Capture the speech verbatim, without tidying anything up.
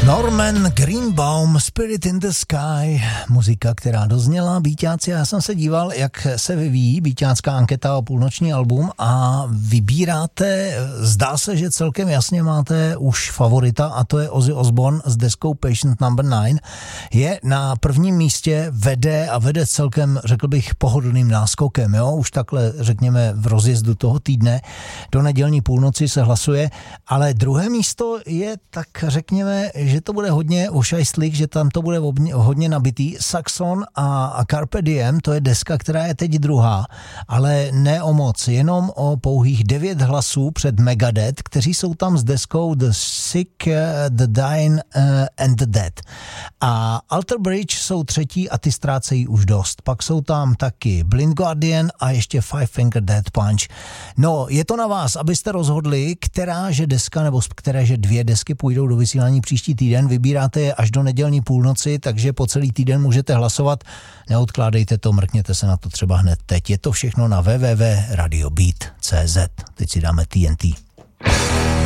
Norman Greenbaum, Spirit in the Sky, muzika, která dozněla. Bíťáci, já jsem se díval, jak se vyvíjí bíťácká anketa o půlnoční album a vybíráte, zdá se, že celkem jasně máte už favorita a to je Ozzy Osbourne s deskou Patient number nine. Je na prvním místě, vede a vede celkem, řekl bych, pohodlným náskokem, jo, už takhle řekněme v rozjezdu toho týdne. Do nedělní půlnoci se hlasuje, ale druhé místo je tak řekněme, že to bude hodně ošajstlých, že tam to bude hodně nabitý. Saxon a Carpe Diem, to je deska, která je teď druhá, ale ne o moc, jenom o pouhých devět hlasů před Megadeth, kteří jsou tam s deskou The Sick, The Dying and The Dead. A Alter Bridge jsou třetí a ty ztrácejí už dost. Pak jsou tam taky Blind Guardian a ještě Five Finger Death Punch. No, je to na vás, abyste rozhodli, která že deska nebo které že dvě desky půjdou do vysílání příští týden. Vybíráte je až do nedělní půlnoci, takže po celý týden můžete hlasovat. Neodkládejte to, mrkněte se na to třeba hned teď. Je to všechno na w w w tečka radio beat tečka c z. Teď si dáme T N T.